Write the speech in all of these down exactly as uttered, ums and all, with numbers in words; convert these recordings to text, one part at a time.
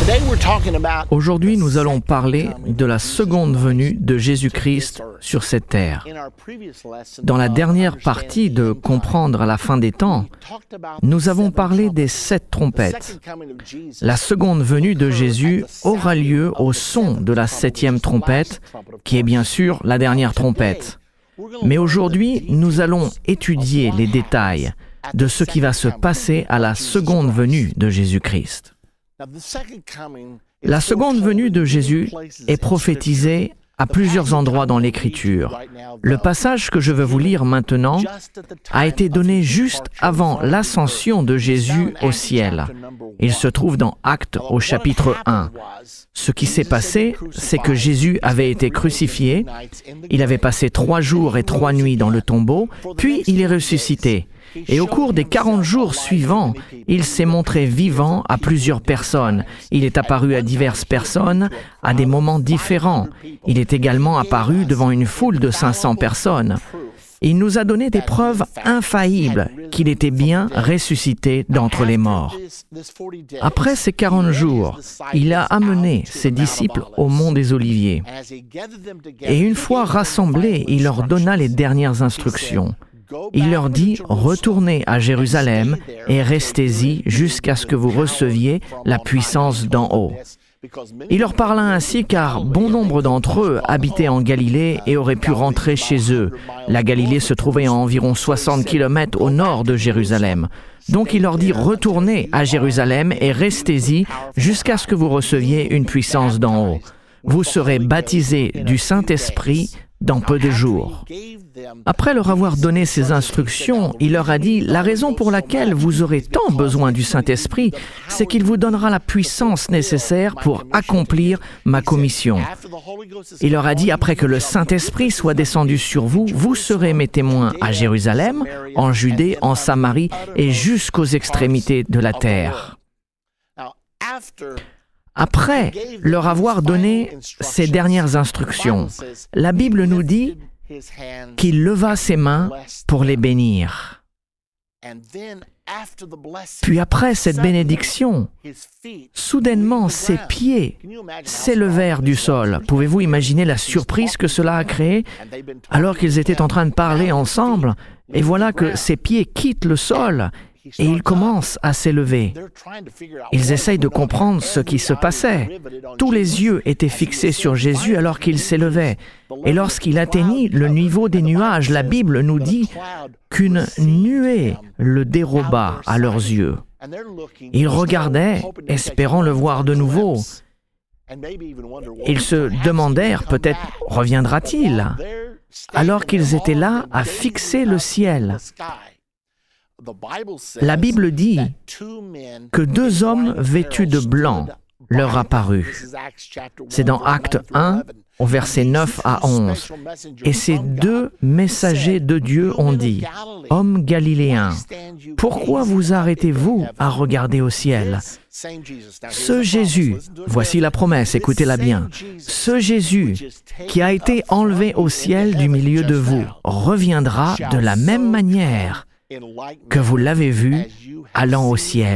Aujourd'hui, nous allons parler de la seconde venue de Jésus-Christ sur cette terre. Dans la dernière partie de Comprendre à la fin des temps, nous avons parlé des sept trompettes. La seconde venue de Jésus aura lieu au son de la septième trompette, qui est bien sûr la dernière trompette. Mais aujourd'hui, nous allons étudier les détails de ce qui va se passer à la seconde venue de Jésus-Christ. La seconde venue de Jésus est prophétisée à plusieurs endroits dans l'Écriture. Le passage que je veux vous lire maintenant a été donné juste avant l'ascension de Jésus au ciel. Il se trouve dans Actes au chapitre un. Ce qui s'est passé, c'est que Jésus avait été crucifié, il avait passé trois jours et trois nuits dans le tombeau, puis il est ressuscité. Et au cours des quarante jours suivants, il s'est montré vivant à plusieurs personnes. Il est apparu à diverses personnes à des moments différents. Il est également apparu devant une foule de cinq cents personnes. Il nous a donné des preuves infaillibles qu'il était bien ressuscité d'entre les morts. Après ces quarante jours, il a amené ses disciples au mont des Oliviers. Et une fois rassemblés, il leur donna les dernières instructions. Il leur dit « Retournez à Jérusalem et restez-y jusqu'à ce que vous receviez la puissance d'en haut. » Il leur parla ainsi car bon nombre d'entre eux habitaient en Galilée et auraient pu rentrer chez eux. La Galilée se trouvait à environ soixante kilomètres au nord de Jérusalem. Donc il leur dit « Retournez à Jérusalem et restez-y jusqu'à ce que vous receviez une puissance d'en haut. Vous serez baptisés du Saint-Esprit dans peu de jours. » Après leur avoir donné ces instructions, il leur a dit « La raison pour laquelle vous aurez tant besoin du Saint-Esprit, c'est qu'il vous donnera la puissance nécessaire pour accomplir ma commission. » Il leur a dit « Après que le Saint-Esprit soit descendu sur vous, vous serez mes témoins à Jérusalem, en Judée, en Samarie et jusqu'aux extrémités de la terre. » Après leur avoir donné ces dernières instructions, la Bible nous dit qu'il leva ses mains pour les bénir. Puis après cette bénédiction, soudainement ses pieds s'élevèrent du sol. Pouvez-vous imaginer la surprise que cela a créée alors qu'ils étaient en train de parler ensemble? Et voilà que ses pieds quittent le sol. Et ils commencent à s'élever. Ils essayent de comprendre ce qui se passait. Tous les yeux étaient fixés sur Jésus alors qu'il s'élevait. Et lorsqu'il atteignit le niveau des nuages, la Bible nous dit qu'une nuée le déroba à leurs yeux. Ils regardaient, espérant le voir de nouveau. Ils se demandèrent peut-être « reviendra-t-il » alors qu'ils étaient là à fixer le ciel. La Bible dit que deux hommes vêtus de blanc leur apparurent. C'est dans Actes un, au verset neuf à onze. Et ces deux messagers de Dieu ont dit « Hommes galiléens, pourquoi vous arrêtez-vous à regarder au ciel ? Ce Jésus, voici la promesse, écoutez-la bien, ce Jésus qui a été enlevé au ciel du milieu de vous reviendra de la même manière que vous l'avez vu allant au ciel. »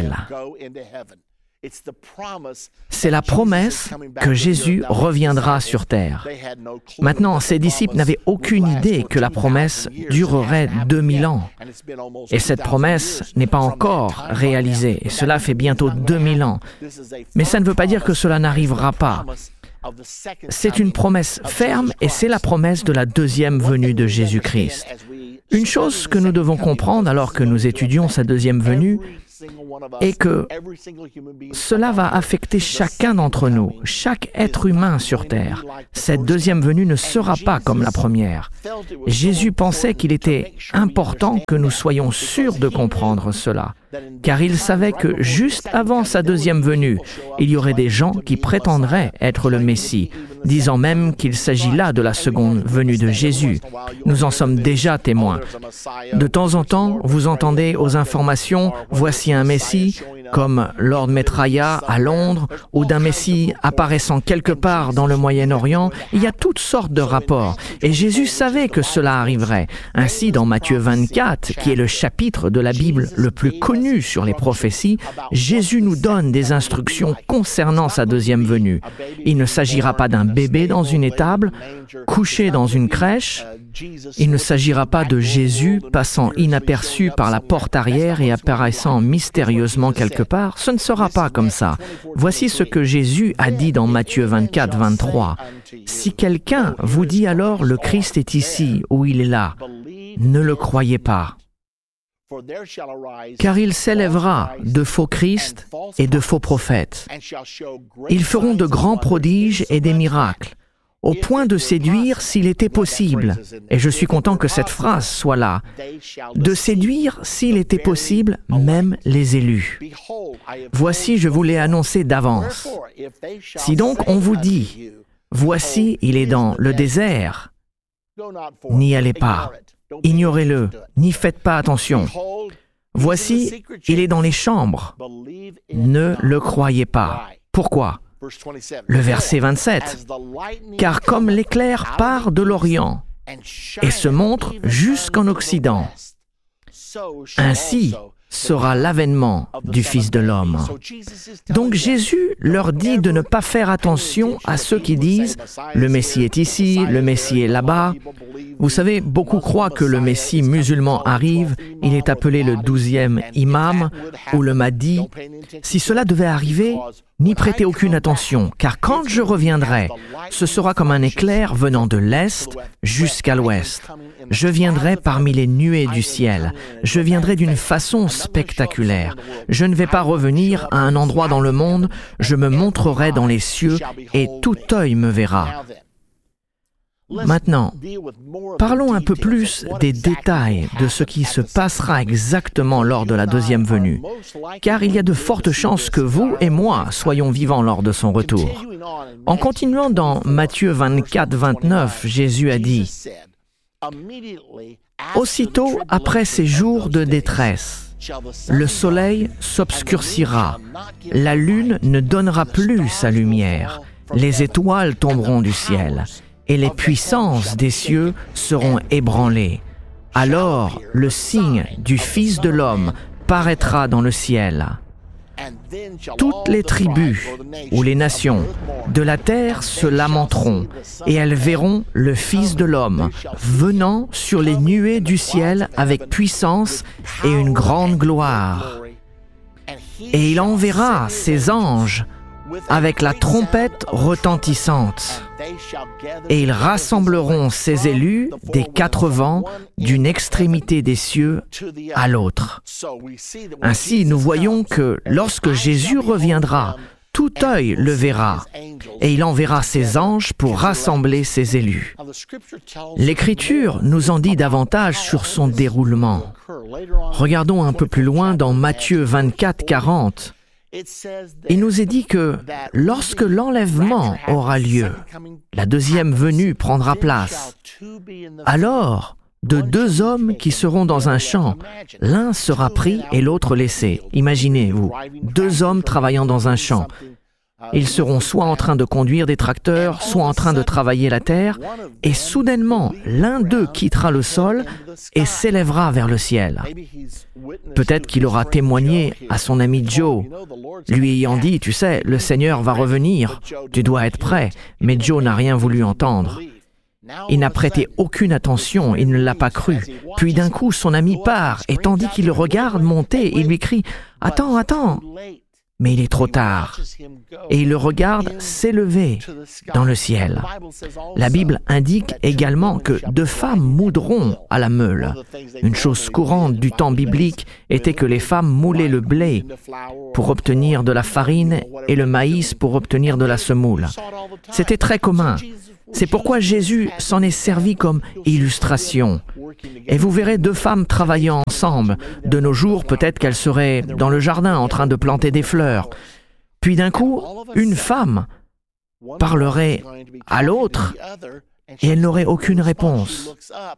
C'est la promesse que Jésus reviendra sur terre. Maintenant, ses disciples n'avaient aucune idée que la promesse durerait deux mille ans. Et cette promesse n'est pas encore réalisée. Et cela fait bientôt deux mille ans. Mais ça ne veut pas dire que cela n'arrivera pas. C'est une promesse ferme et c'est la promesse de la deuxième venue de Jésus-Christ. Une chose que nous devons comprendre alors que nous étudions sa deuxième venue est que cela va affecter chacun d'entre nous, chaque être humain sur terre. Cette deuxième venue ne sera pas comme la première. Jésus pensait qu'il était important que nous soyons sûrs de comprendre cela, car il savait que juste avant sa deuxième venue, il y aurait des gens qui prétendraient être le Messie, disant même qu'il s'agit là de la seconde venue de Jésus. Nous en sommes déjà témoins. De temps en temps, vous entendez aux informations « Voici un Messie », comme Lord Maitreya à Londres, ou d'un Messie apparaissant quelque part dans le Moyen-Orient. Il y a toutes sortes de rapports. Et Jésus savait que cela arriverait. Ainsi, dans Matthieu vingt-quatre, qui est le chapitre de la Bible le plus connu sur les prophéties, Jésus nous donne des instructions concernant sa deuxième venue. Il ne s'agira pas d'un bébé dans une étable, couché dans une crèche. Il ne s'agira pas de Jésus passant inaperçu par la porte arrière et apparaissant mystérieusement quelque part. Ce ne sera pas comme ça. Voici ce que Jésus a dit dans Matthieu vingt-quatre, vingt-trois. « Si quelqu'un vous dit alors le Christ est ici ou il est là, ne le croyez pas. Car il s'élèvera de faux Christ et de faux prophètes. Ils feront de grands prodiges et des miracles, au point de séduire s'il était possible, et je suis content que cette phrase soit là, de séduire s'il était possible même les élus. Voici, je vous l'ai annoncé d'avance. Si donc on vous dit, voici, il est dans le désert, n'y allez pas, ignorez-le, n'y faites pas attention. Voici, il est dans les chambres, ne le croyez pas. Pourquoi ? Le verset vingt-sept, « Car comme l'éclair part de l'Orient et se montre jusqu'en Occident, ainsi sera l'avènement du Fils de l'homme. » Donc Jésus leur dit de ne pas faire attention à ceux qui disent « Le Messie est ici, le Messie est là-bas ». Vous savez, beaucoup croient que le Messie musulman arrive, il est appelé le douzième imam ou le Mahdi. Si cela devait arriver, n'y prêtez aucune attention, car quand je reviendrai, ce sera comme un éclair venant de l'Est jusqu'à l'Ouest. Je viendrai parmi les nuées du ciel. Je viendrai d'une façon spectaculaire. Je ne vais pas revenir à un endroit dans le monde, je me montrerai dans les cieux et tout œil me verra. Maintenant, parlons un peu plus des détails de ce qui se passera exactement lors de la deuxième venue, car il y a de fortes chances que vous et moi soyons vivants lors de son retour. En continuant dans Matthieu vingt-quatre, vingt-neuf, Jésus a dit « Aussitôt après ces jours de détresse, le soleil s'obscurcira, la lune ne donnera plus sa lumière, les étoiles tomberont du ciel. » et les puissances des cieux seront ébranlées. Alors le signe du Fils de l'homme paraîtra dans le ciel. Toutes les tribus ou les nations de la terre se lamenteront, et elles verront le Fils de l'homme venant sur les nuées du ciel avec puissance et une grande gloire. Et il enverra ses anges avec la trompette retentissante, et ils rassembleront ses élus des quatre vents d'une extrémité des cieux à l'autre. Ainsi, nous voyons que lorsque Jésus reviendra, tout œil le verra, et il enverra ses anges pour rassembler ses élus. L'Écriture nous en dit davantage sur son déroulement. Regardons un peu plus loin dans Matthieu vingt-quatre, quarante. Il nous est dit que lorsque l'enlèvement aura lieu, la deuxième venue prendra place. Alors, de deux hommes qui seront dans un champ, l'un sera pris et l'autre laissé. Imaginez-vous, deux hommes travaillant dans un champ. Ils seront soit en train de conduire des tracteurs, soit en train de travailler la terre, et soudainement, l'un d'eux quittera le sol et s'élèvera vers le ciel. Peut-être qu'il aura témoigné à son ami Joe, lui ayant dit, « Tu sais, le Seigneur va revenir, tu dois être prêt. » Mais Joe n'a rien voulu entendre. Il n'a prêté aucune attention, il ne l'a pas cru. Puis d'un coup, son ami part, et tandis qu'il le regarde monter, il lui crie, « Attends, attends !» Mais il est trop tard, et il le regarde s'élever dans le ciel. La Bible indique également que deux femmes moudront à la meule. Une chose courante du temps biblique était que les femmes moulaient le blé pour obtenir de la farine et le maïs pour obtenir de la semoule. C'était très commun. C'est pourquoi Jésus s'en est servi comme illustration. Et vous verrez deux femmes travaillant ensemble. De nos jours, peut-être qu'elles seraient dans le jardin en train de planter des fleurs. Puis d'un coup, une femme parlerait à l'autre et elle n'aurait aucune réponse.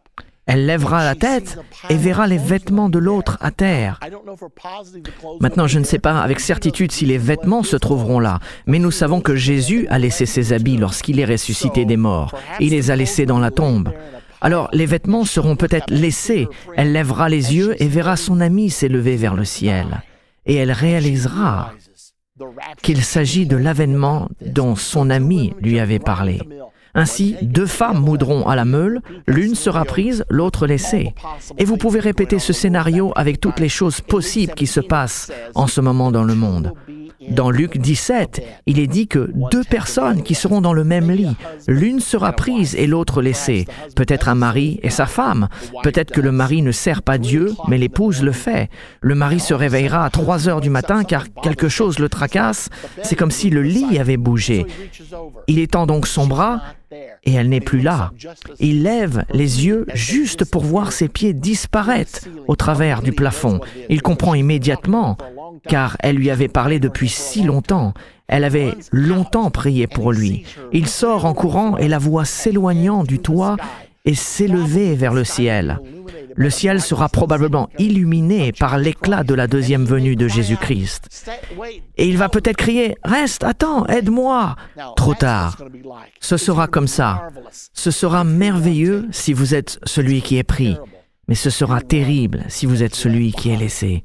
Elle lèvera la tête et verra les vêtements de l'autre à terre. Maintenant, je ne sais pas avec certitude si les vêtements se trouveront là, mais nous savons que Jésus a laissé ses habits lorsqu'il est ressuscité des morts. Il les a laissés dans la tombe. Alors, les vêtements seront peut-être laissés. Elle lèvera les yeux et verra son ami s'élever vers le ciel. Et elle réalisera qu'il s'agit de l'avènement dont son ami lui avait parlé. Ainsi, deux femmes moudront à la meule, l'une sera prise, l'autre laissée. Et vous pouvez répéter ce scénario avec toutes les choses possibles qui se passent en ce moment dans le monde. Dans Luc dix-sept, il est dit que deux personnes qui seront dans le même lit, l'une sera prise et l'autre laissée. Peut-être un mari et sa femme. Peut-être que le mari ne sert pas Dieu, mais l'épouse le fait. Le mari se réveillera à trois heures du matin car quelque chose le tracasse. C'est comme si le lit avait bougé. Il étend donc son bras et elle n'est plus là. Il lève les yeux juste pour voir ses pieds disparaître au travers du plafond. Il comprend immédiatement, car elle lui avait parlé depuis si longtemps. Elle avait longtemps prié pour lui. Il sort en courant et la voit s'éloignant du toit et s'élever vers le ciel. Le ciel sera probablement illuminé par l'éclat de la deuxième venue de Jésus-Christ. Et il va peut-être crier « Reste, attends, aide-moi !» Trop tard. Ce sera comme ça. Ce sera merveilleux si vous êtes celui qui est pris, mais ce sera terrible si vous êtes celui qui est laissé.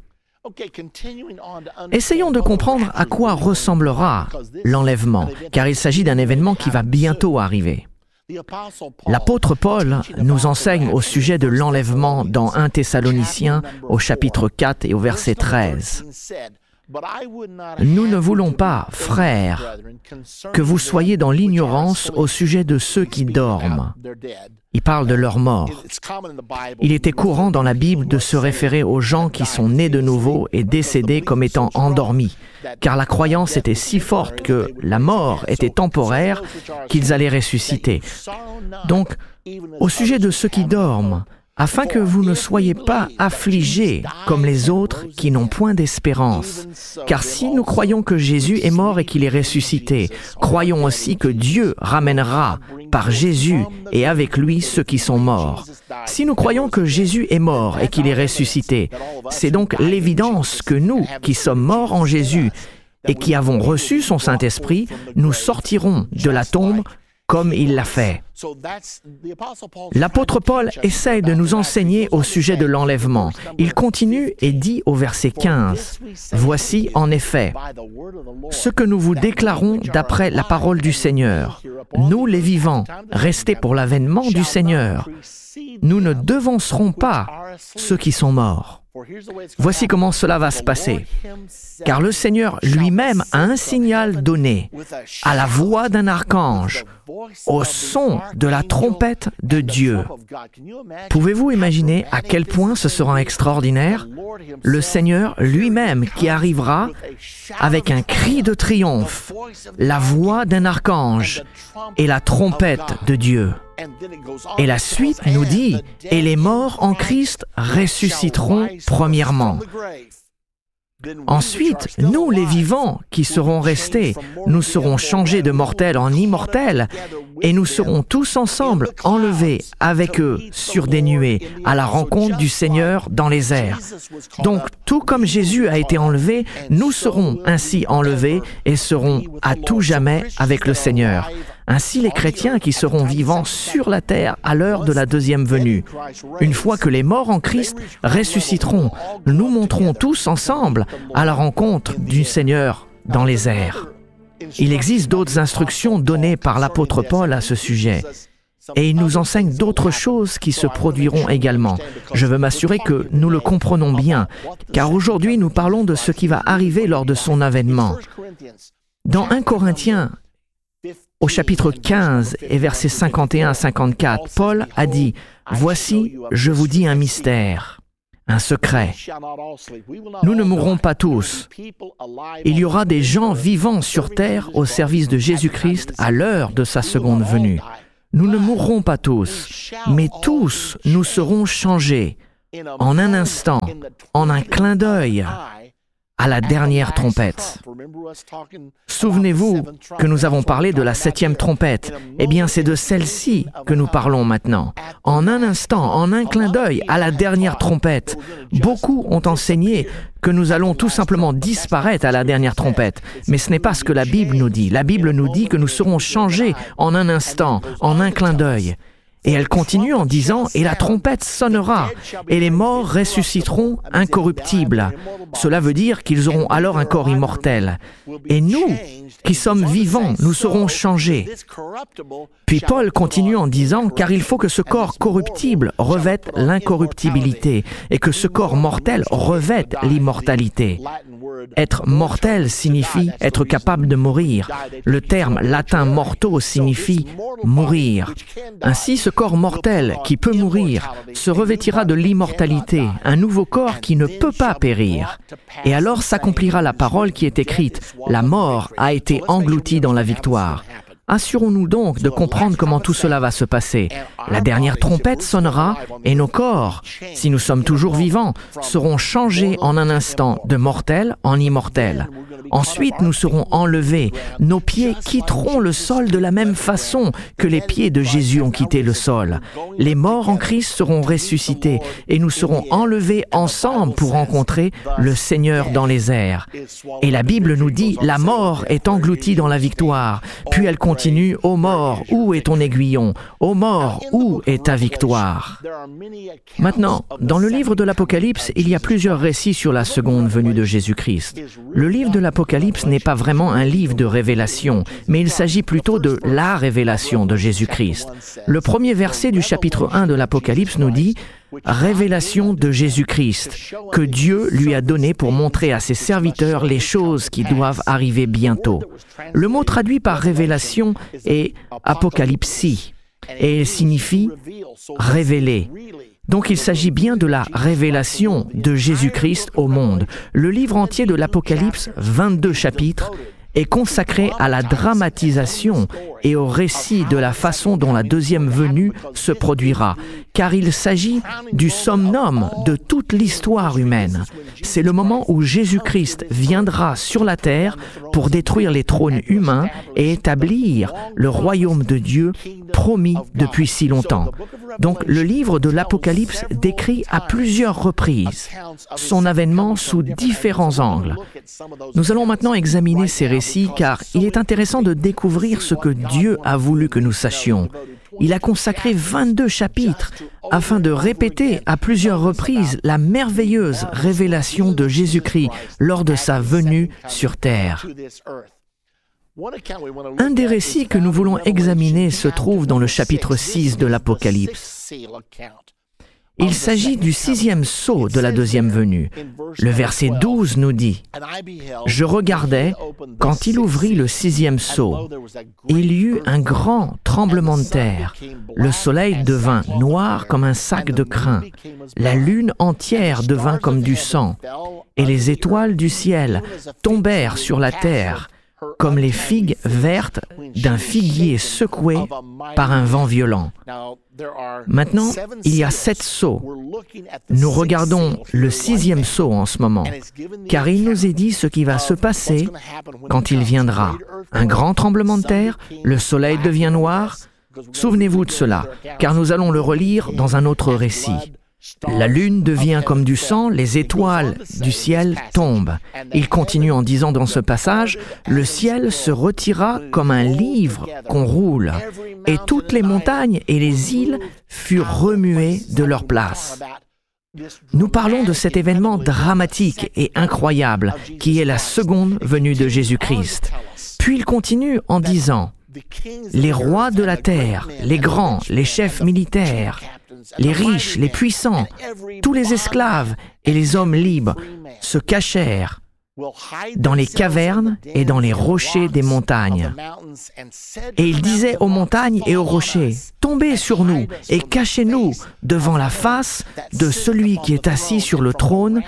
Essayons de comprendre à quoi ressemblera l'enlèvement, car il s'agit d'un événement qui va bientôt arriver. L'apôtre Paul nous enseigne au sujet de l'enlèvement dans premier Thessaloniciens au chapitre quatre et au verset treize. Nous ne voulons pas, frères, que vous soyez dans l'ignorance au sujet de ceux qui dorment. Il parle de leur mort. Il était courant dans la Bible de se référer aux gens qui sont nés de nouveau et décédés comme étant endormis, car la croyance était si forte que la mort était temporaire qu'ils allaient ressusciter. Donc, au sujet de ceux qui dorment, afin que vous ne soyez pas affligés comme les autres qui n'ont point d'espérance. Car si nous croyons que Jésus est mort et qu'il est ressuscité, croyons aussi que Dieu ramènera par Jésus et avec lui ceux qui sont morts. Si nous croyons que Jésus est mort et qu'il est ressuscité, c'est donc l'évidence que nous, qui sommes morts en Jésus et qui avons reçu son Saint-Esprit, nous sortirons de la tombe comme il l'a fait. L'apôtre Paul essaie de nous enseigner au sujet de l'enlèvement. Il continue et dit au verset quinze, « Voici en effet ce que nous vous déclarons d'après la parole du Seigneur. Nous, les vivants, restés pour l'avènement du Seigneur, nous ne devancerons pas ceux qui sont morts. » Voici comment cela va se passer. Car le Seigneur lui-même a un signal donné à la voix d'un archange, au son de la trompette de Dieu. Pouvez-vous imaginer à quel point ce sera extraordinaire? Le Seigneur lui-même qui arrivera avec un cri de triomphe, la voix d'un archange et la trompette de Dieu. Et la suite nous dit, « Et les morts en Christ ressusciteront premièrement. » Ensuite, nous, les vivants, qui serons restés, nous serons changés de mortels en immortels, et nous serons tous ensemble enlevés avec eux sur des nuées, à la rencontre du Seigneur dans les airs. Donc, tout comme Jésus a été enlevé, nous serons ainsi enlevés et serons à tout jamais avec le Seigneur. Ainsi les chrétiens qui seront vivants sur la terre à l'heure de la deuxième venue. Une fois que les morts en Christ ressusciteront, nous monterons tous ensemble à la rencontre du Seigneur dans les airs. Il existe d'autres instructions données par l'apôtre Paul à ce sujet. Et il nous enseigne d'autres choses qui se produiront également. Je veux m'assurer que nous le comprenons bien, car aujourd'hui nous parlons de ce qui va arriver lors de son avènement. Dans premier Corinthiens, au chapitre quinze et versets cinquante et un à cinquante-quatre, Paul a dit « Voici, je vous dis un mystère, un secret. Nous ne mourrons pas tous. Il y aura des gens vivants sur terre au service de Jésus-Christ à l'heure de sa seconde venue. Nous ne mourrons pas tous, mais tous nous serons changés en un instant, en un clin d'œil, à la dernière trompette. » Souvenez-vous que nous avons parlé de la septième trompette. Eh bien, c'est de celle-ci que nous parlons maintenant. En un instant, en un clin d'œil, à la dernière trompette. Beaucoup ont enseigné que nous allons tout simplement disparaître à la dernière trompette. Mais ce n'est pas ce que la Bible nous dit. La Bible nous dit que nous serons changés en un instant, en un clin d'œil. Et elle continue en disant « Et la trompette sonnera, et les morts ressusciteront incorruptibles. » Cela veut dire qu'ils auront alors un corps immortel. Et nous, qui sommes vivants, nous serons changés. Puis Paul continue en disant « Car il faut que ce corps corruptible revête l'incorruptibilité, et que ce corps mortel revête l'immortalité. » Être mortel signifie être capable de mourir. Le terme latin morto signifie mourir. Ainsi, ce corps mortel qui peut mourir se revêtira de l'immortalité, un nouveau corps qui ne peut pas périr. Et alors s'accomplira la parole qui est écrite, « La mort a été engloutie dans la victoire ». Assurons-nous donc de comprendre comment tout cela va se passer. La dernière trompette sonnera et nos corps, si nous sommes toujours vivants, seront changés en un instant de mortels en immortels. Ensuite, nous serons enlevés. Nos pieds quitteront le sol de la même façon que les pieds de Jésus ont quitté le sol. Les morts en Christ seront ressuscités et nous serons enlevés ensemble pour rencontrer le Seigneur dans les airs. Et la Bible nous dit, la mort est engloutie dans la victoire. Puis elle continue, ô mort, où est ton aiguillon? Ô mort, où est ta victoire? Maintenant, dans le livre de l'Apocalypse, il y a plusieurs récits sur la seconde venue de Jésus-Christ. Le livre de l'Apocalypse n'est pas vraiment un livre de révélation, mais il s'agit plutôt de la révélation de Jésus-Christ. Le premier verset du chapitre un de l'Apocalypse nous dit « Révélation de Jésus-Christ, que Dieu lui a donné pour montrer à ses serviteurs les choses qui doivent arriver bientôt. » Le mot traduit par révélation est « apocalypsie » et il signifie « révéler ». Donc il s'agit bien de la révélation de Jésus-Christ au monde. Le livre entier de l'Apocalypse, vingt-deux chapitres, est consacré à la dramatisation et au récit de la façon dont la deuxième venue se produira, car il s'agit du summum de toute l'histoire humaine. C'est le moment où Jésus-Christ viendra sur la terre pour détruire les trônes humains et établir le royaume de Dieu promis depuis si longtemps. Donc le livre de l'Apocalypse décrit à plusieurs reprises son avènement sous différents angles. Nous allons maintenant examiner ces récits car il est intéressant de découvrir ce que Dieu a voulu que nous sachions. Il a consacré vingt-deux chapitres afin de répéter à plusieurs reprises la merveilleuse révélation de Jésus-Christ lors de sa venue sur terre. Un des récits que nous voulons examiner se trouve dans le chapitre six de l'Apocalypse. Il s'agit du sixième sceau de la deuxième venue. Le verset douze nous dit « Je regardais quand il ouvrit le sixième sceau. Il y eut un grand tremblement de terre. Le soleil devint noir comme un sac de crin. La lune entière devint comme du sang. Et les étoiles du ciel tombèrent sur la terre, comme les figues vertes d'un figuier secoué par un vent violent. » Maintenant, il y a sept sceaux. Nous regardons le sixième sceau en ce moment, car il nous est dit ce qui va se passer quand il viendra. Un grand tremblement de terre, le soleil devient noir. Souvenez-vous de cela, car nous allons le relire dans un autre récit. La lune devient comme du sang, les étoiles du ciel tombent. Il continue en disant dans ce passage, « Le ciel se retira comme un livre qu'on roule, et toutes les montagnes et les îles furent remuées de leur place. » Nous parlons de cet événement dramatique et incroyable qui est la seconde venue de Jésus-Christ. Puis il continue en disant, « Les rois de la terre, les grands, les chefs militaires, les riches, les puissants, tous les esclaves et les hommes libres se cachèrent dans les cavernes et dans les rochers des montagnes. Et il disait aux montagnes et aux rochers, « Tombez sur nous et cachez-nous devant la face de celui qui est assis sur le trône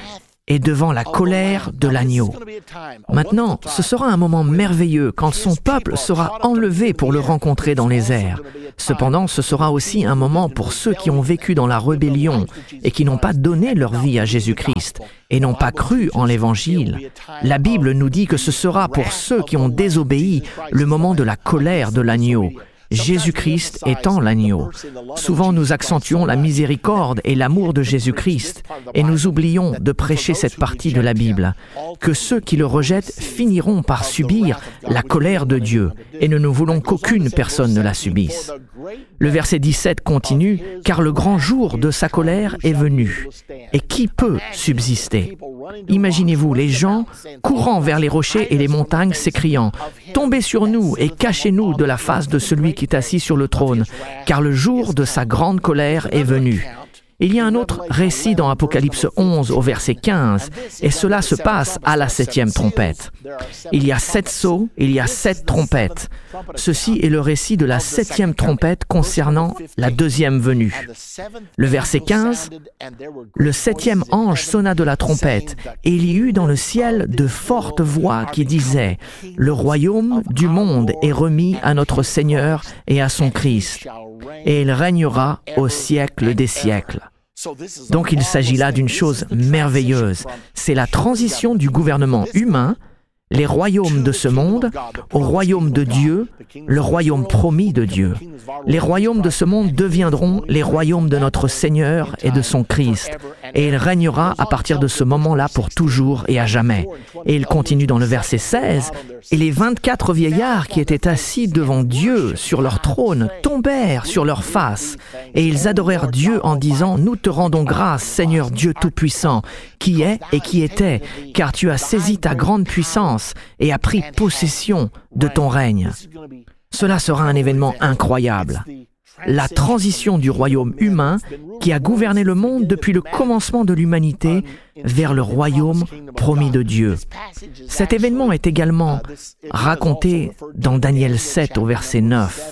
et devant la colère de l'agneau. Maintenant, ce sera un moment merveilleux quand son peuple sera enlevé pour le rencontrer dans les airs. Cependant, ce sera aussi un moment pour ceux qui ont vécu dans la rébellion et qui n'ont pas donné leur vie à Jésus-Christ et n'ont pas cru en l'Évangile. La Bible nous dit que ce sera pour ceux qui ont désobéi le moment de la colère de l'agneau. Jésus-Christ étant l'agneau. Souvent, nous accentuons la miséricorde et l'amour de Jésus-Christ et nous oublions de prêcher cette partie de la Bible, que ceux qui le rejettent finiront par subir la colère de Dieu et nous ne voulons qu'aucune personne ne la subisse. Le verset dix-sept continue, « Car le grand jour de sa colère est venu. Et qui peut subsister ?» Imaginez-vous les gens courant vers les rochers et les montagnes s'écriant « Tombez sur nous et cachez-nous de la face de celui qui est assis sur le trône, car le jour de sa grande colère est venu. » Il y a un autre récit dans Apocalypse onze au verset quinze, et cela se passe à la septième trompette. Il y a sept sceaux, il y a sept trompettes. Ceci est le récit de la septième trompette concernant la deuxième venue. Le verset quinze, « Le septième ange sonna de la trompette, et il y eut dans le ciel de fortes voix qui disaient, « Le royaume du monde est remis à notre Seigneur et à son Christ, et il régnera au siècle des siècles. » Donc il s'agit là d'une chose merveilleuse. C'est la transition du gouvernement humain, les royaumes de ce monde, au royaume de Dieu, le royaume promis de Dieu. Les royaumes de ce monde deviendront les royaumes de notre Seigneur et de son Christ. Et il régnera à partir de ce moment-là pour toujours et à jamais. Et il continue dans le verset seize, « Et les vingt-quatre vieillards qui étaient assis devant Dieu sur leur trône tombèrent sur leurs faces, et ils adorèrent Dieu en disant, « Nous te rendons grâce, Seigneur Dieu Tout-Puissant, qui est et qui était, car tu as saisi ta grande puissance et as pris possession de ton règne. » Cela sera un événement incroyable. La transition du royaume humain qui a gouverné le monde depuis le commencement de l'humanité vers le royaume promis de Dieu. Cet événement est également raconté dans Daniel sept au verset neuf.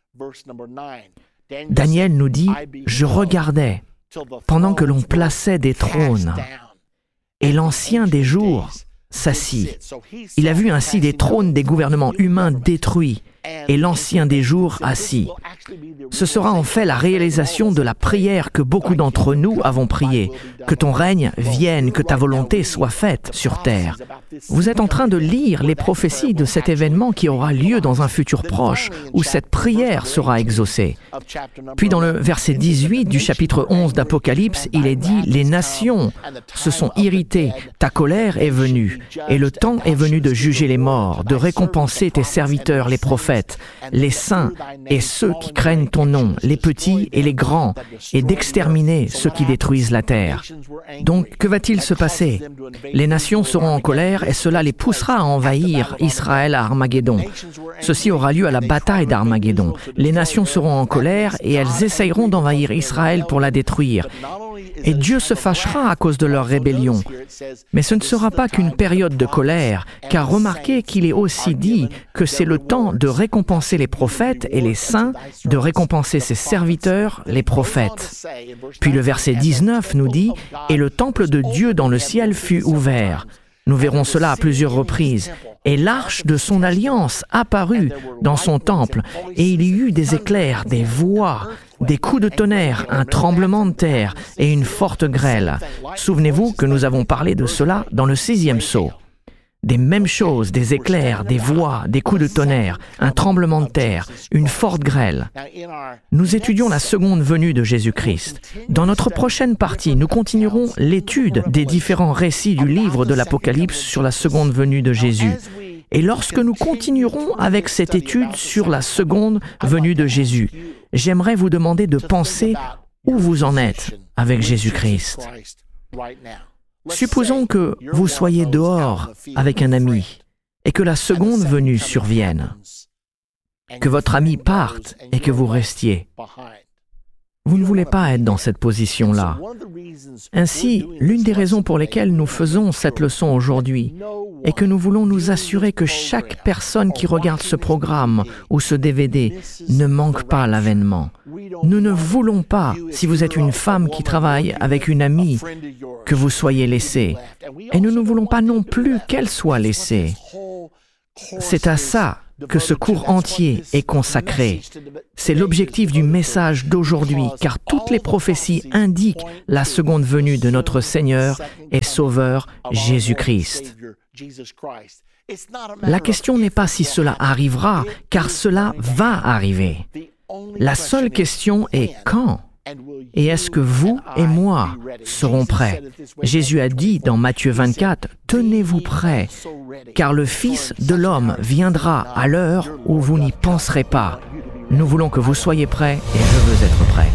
Daniel nous dit « Je regardais pendant que l'on plaçait des trônes, et l'ancien des jours s'assit. Il a vu ainsi des trônes des gouvernements humains détruits, et l'ancien des jours assis. » Ce sera en fait la réalisation de la prière que beaucoup d'entre nous avons priée, que ton règne vienne, que ta volonté soit faite sur terre. Vous êtes en train de lire les prophéties de cet événement qui aura lieu dans un futur proche, où cette prière sera exaucée. Puis dans le verset dix-huit du chapitre onze d'Apocalypse, il est dit « Les nations se sont irritées, ta colère est venue, et le temps est venu de juger les morts, de récompenser tes serviteurs les prophètes, les saints et ceux qui craignent ton nom, les petits et les grands, et d'exterminer ceux qui détruisent la terre. » Donc, que va-t-il se passer? Les nations seront en colère et cela les poussera à envahir Israël à Armageddon. Ceci aura lieu à la bataille d'Armageddon. Les nations seront en colère et elles essayeront d'envahir Israël pour la détruire. Et Dieu se fâchera à cause de leur rébellion. Mais ce ne sera pas qu'une période de colère, car remarquez qu'il est aussi dit que c'est le temps de récompenser les prophètes et les saints, de récompenser ses serviteurs, les prophètes. Puis le verset dix-neuf nous dit « Et le temple de Dieu dans le ciel fut ouvert. » Nous verrons cela à plusieurs reprises. Et l'arche de son alliance apparut dans son temple, et il y eut des éclairs, des voix, des coups de tonnerre, un tremblement de terre et une forte grêle. Souvenez-vous que nous avons parlé de cela dans le sixième sceau. Des mêmes choses, des éclairs, des voix, des coups de tonnerre, un tremblement de terre, une forte grêle. Nous étudions la seconde venue de Jésus-Christ. Dans notre prochaine partie, nous continuerons l'étude des différents récits du livre de l'Apocalypse sur la seconde venue de Jésus. Et lorsque nous continuerons avec cette étude sur la seconde venue de Jésus, j'aimerais vous demander de penser où vous en êtes avec Jésus-Christ. Supposons que vous soyez dehors avec un ami et que la seconde venue survienne, que votre ami parte et que vous restiez. Vous ne voulez pas être dans cette position-là. Ainsi, l'une des raisons pour lesquelles nous faisons cette leçon aujourd'hui est que nous voulons nous assurer que chaque personne qui regarde ce programme ou ce D V D ne manque pas l'avènement. Nous ne voulons pas, si vous êtes une femme qui travaille avec une amie, que vous soyez laissés. Et nous ne voulons pas non plus qu'elle soit laissée. C'est à ça que ce cours entier est consacré. C'est l'objectif du message d'aujourd'hui, car toutes les prophéties indiquent la seconde venue de notre Seigneur et Sauveur Jésus-Christ. La question n'est pas si cela arrivera, car cela va arriver. La seule question est quand? Et est-ce que vous et moi serons prêts? Jésus a dit dans Matthieu vingt-quatre, « Tenez-vous prêts, car le Fils de l'homme viendra à l'heure où vous n'y penserez pas. » Nous voulons que vous soyez prêts et je veux être prêt.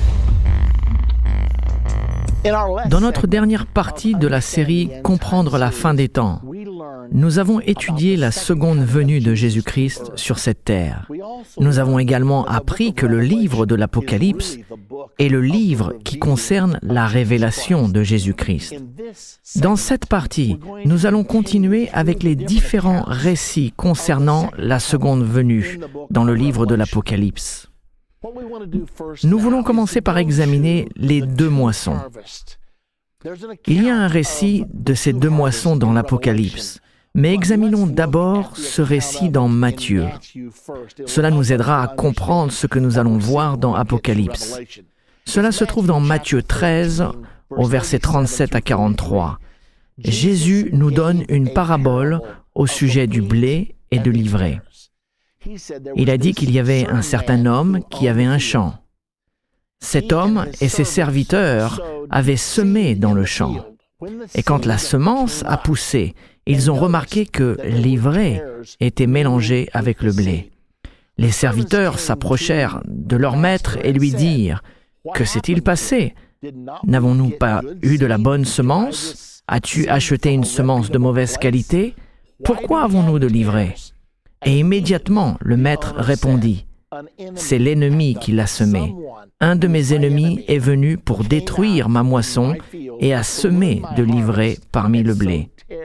Dans notre dernière partie de la série « Comprendre la fin des temps », nous avons étudié la seconde venue de Jésus-Christ sur cette terre. Nous avons également appris que le livre de l'Apocalypse est le livre qui concerne la révélation de Jésus-Christ. Dans cette partie, nous allons continuer avec les différents récits concernant la seconde venue dans le livre de l'Apocalypse. Nous voulons commencer par examiner les deux moissons. Il y a un récit de ces deux moissons dans l'Apocalypse, mais examinons d'abord ce récit dans Matthieu. Cela nous aidera à comprendre ce que nous allons voir dans Apocalypse. Cela se trouve dans Matthieu treize, au verset trente-sept à quarante-trois. Jésus nous donne une parabole au sujet du blé et de l'ivraie. Il a dit qu'il y avait un certain homme qui avait un champ. Cet homme et ses serviteurs avaient semé dans le champ. Et quand la semence a poussé, ils ont remarqué que l'ivraie était mélangée avec le blé. Les serviteurs s'approchèrent de leur maître et lui dirent « Que s'est-il passé? N'avons-nous pas eu de la bonne semence? As-tu acheté une semence de mauvaise qualité? Pourquoi avons-nous de l'ivraie ?» Et immédiatement, le maître répondit « C'est l'ennemi qui l'a semé. Un de mes ennemis est venu pour détruire ma moisson et a semé de l'ivraie parmi le blé. »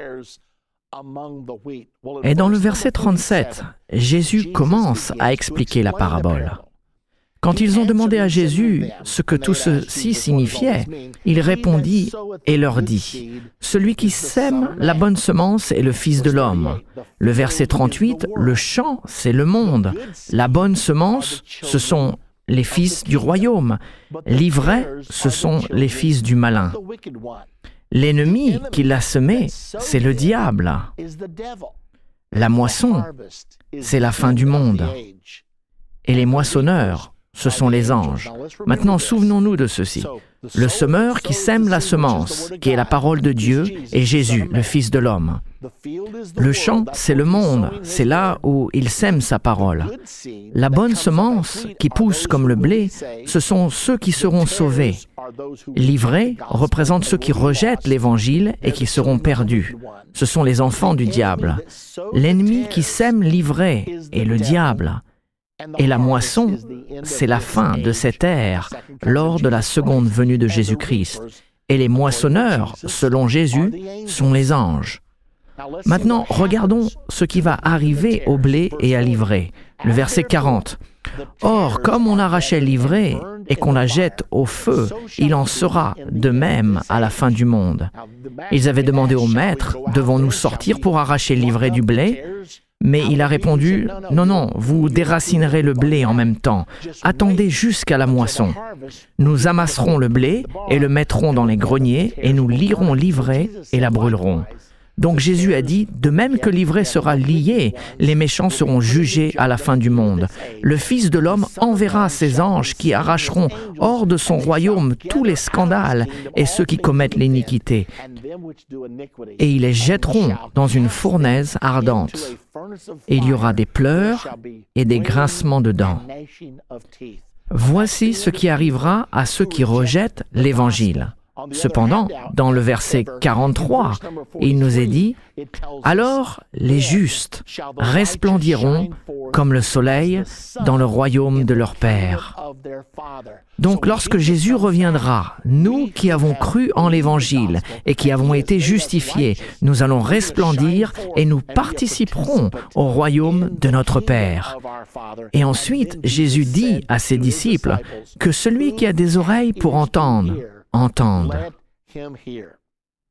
Et dans le verset trente-sept, Jésus commence à expliquer la parabole. Quand ils ont demandé à Jésus ce que tout ceci signifiait, il répondit et leur dit, « Celui qui sème la bonne semence est le Fils de l'homme. » Le verset trente-huit, « Le champ, c'est le monde. La bonne semence, ce sont les fils du royaume. L'ivraie, ce sont les fils du malin. » L'ennemi qui l'a semé, c'est le diable. La moisson, c'est la fin du monde. Et les moissonneurs, ce sont les anges. Maintenant, souvenons-nous de ceci. Le semeur qui sème la semence, qui est la parole de Dieu, est Jésus, le Fils de l'homme. Le champ, c'est le monde, c'est là où il sème sa parole. La bonne semence, qui pousse comme le blé, ce sont ceux qui seront sauvés. L'ivraie représente ceux qui rejettent l'Évangile et qui seront perdus. Ce sont les enfants du diable. L'ennemi qui sème l'ivraie est le diable. Et la moisson, c'est la fin de cette ère lors de la seconde venue de Jésus-Christ. Et les moissonneurs, selon Jésus, sont les anges. Maintenant, regardons ce qui va arriver au blé et à l'ivraie. Le verset quarante. « Or, comme on arrachait l'ivraie et qu'on la jette au feu, il en sera de même à la fin du monde. » Ils avaient demandé au maître, « Devons-nous sortir pour arracher l'ivraie du blé ?» Mais il a répondu, « Non, non, vous déracinerez le blé en même temps. Attendez jusqu'à la moisson. Nous amasserons le blé et le mettrons dans les greniers et nous lierons l'ivraie et la brûlerons. » Donc Jésus a dit, de même que l'ivraie sera liée, les méchants seront jugés à la fin du monde. Le Fils de l'homme enverra ses anges qui arracheront hors de son royaume tous les scandales et ceux qui commettent l'iniquité. Et ils les jetteront dans une fournaise ardente. Et il y aura des pleurs et des grincements de dents. Voici ce qui arrivera à ceux qui rejettent l'Évangile. Cependant, dans le verset quarante-trois, il nous est dit « Alors les justes resplendiront comme le soleil dans le royaume de leur Père. » Donc lorsque Jésus reviendra, nous qui avons cru en l'Évangile et qui avons été justifiés, nous allons resplendir et nous participerons au royaume de notre Père. Et ensuite, Jésus dit à ses disciples que celui qui a des oreilles pour entendre, entende.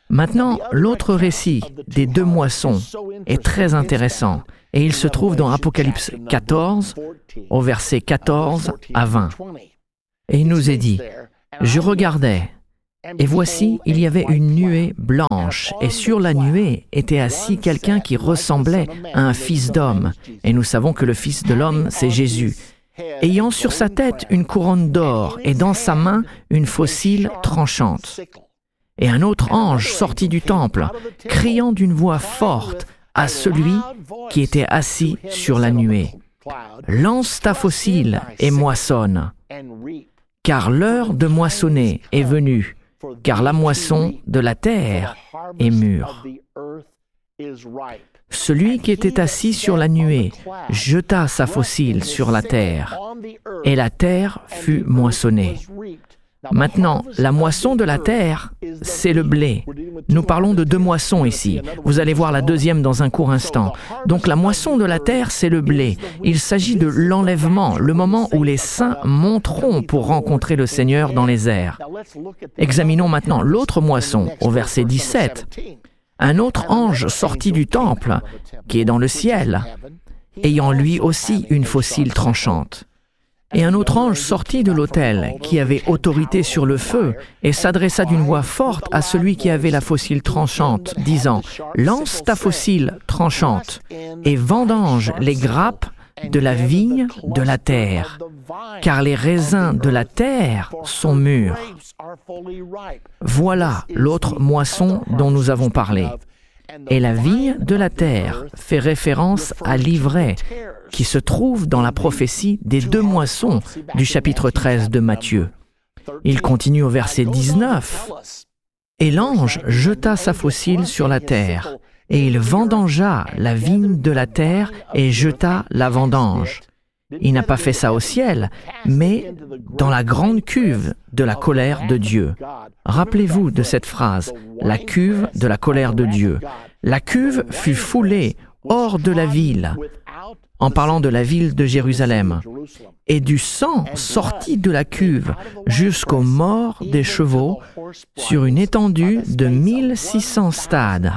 Maintenant, l'autre récit des deux moissons est très intéressant et il se trouve dans Apocalypse quatorze, au verset quatorze à vingt. Et il nous est dit, « Je regardais, et voici, il y avait une nuée blanche, et sur la nuée était assis quelqu'un qui ressemblait à un fils d'homme. Et nous savons que le fils de l'homme, c'est Jésus. Ayant sur sa tête une couronne d'or, et dans sa main une faucille tranchante. Et un autre ange sortit du temple, criant d'une voix forte à celui qui était assis sur la nuée. « Lance ta faucille et moissonne, car l'heure de moissonner est venue, car la moisson de la terre est mûre. » Celui qui était assis sur la nuée jeta sa faucille sur la terre, et la terre fut moissonnée. Maintenant, la moisson de la terre, c'est le blé. Nous parlons de deux moissons ici. Vous allez voir la deuxième dans un court instant. Donc la moisson de la terre, c'est le blé. Il s'agit de l'enlèvement, le moment où les saints monteront pour rencontrer le Seigneur dans les airs. Examinons maintenant l'autre moisson, au verset dix-sept. Un autre ange sortit du temple, qui est dans le ciel, ayant lui aussi une faucille tranchante. Et un autre ange sortit de l'autel, qui avait autorité sur le feu, et s'adressa d'une voix forte à celui qui avait la faucille tranchante, disant, « Lance ta faucille tranchante, et vendange les grappes de la vigne de la terre, car les raisins de la terre sont mûrs. » Voilà l'autre moisson dont nous avons parlé. Et la vigne de la terre fait référence à l'ivraie qui se trouve dans la prophétie des deux moissons du chapitre treize de Matthieu. Il continue au verset dix-neuf. « Et l'ange jeta sa faucille sur la terre, et il vendangea la vigne de la terre et jeta la vendange. Il n'a pas fait ça au ciel, mais dans la grande cuve de la colère de Dieu. » Rappelez-vous de cette phrase, « la cuve de la colère de Dieu ». La cuve fut foulée hors de la ville, en parlant de la ville de Jérusalem, et du sang sortit de la cuve jusqu'aux morts des chevaux sur une étendue de mille six cents stades.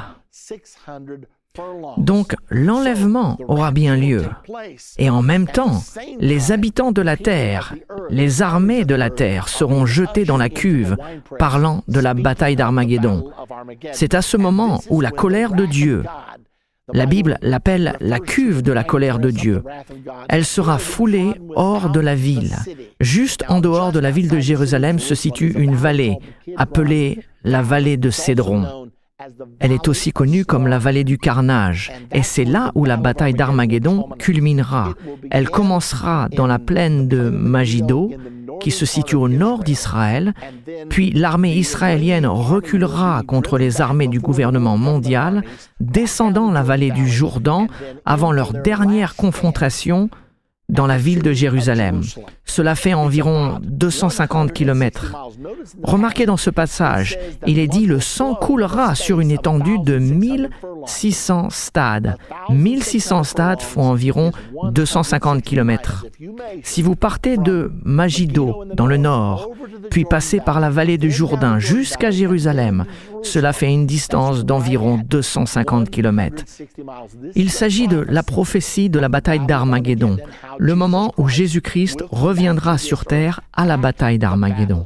Donc, l'enlèvement aura bien lieu. Et en même temps, les habitants de la terre, les armées de la terre seront jetés dans la cuve, parlant de la bataille d'Armageddon. C'est à ce moment où la colère de Dieu, la Bible l'appelle la cuve de la colère de Dieu, elle sera foulée hors de la ville. Juste en dehors de la ville de Jérusalem se situe une vallée, appelée la vallée de Cédron. Elle est aussi connue comme la vallée du carnage, et c'est là où la bataille d'Armageddon culminera. Elle commencera dans la plaine de Magiddo, qui se situe au nord d'Israël, puis l'armée israélienne reculera contre les armées du gouvernement mondial, descendant la vallée du Jourdain avant leur dernière confrontation dans la ville de Jérusalem. Cela fait environ deux cent cinquante kilomètres. Remarquez dans ce passage, il est dit « le sang coulera sur une étendue de mille six cents stades ». mille six cents stades font environ deux cent cinquante kilomètres. Si vous partez de Magiddo, dans le nord, puis passez par la vallée du Jourdain jusqu'à Jérusalem, cela fait une distance d'environ deux cent cinquante kilomètres. Il s'agit de la prophétie de la bataille d'Armageddon, le moment où Jésus-Christ reviendra sur terre à la bataille d'Armageddon.